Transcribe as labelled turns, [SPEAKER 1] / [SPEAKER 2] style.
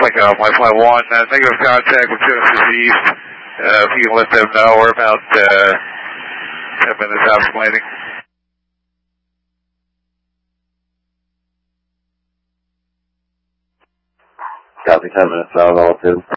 [SPEAKER 1] Lincoln Alpha Flight 1, negative contact with Genesis East. If you can let them know, we're about 10 minutes out from landing.
[SPEAKER 2] Copy, 10 minutes out, all 2.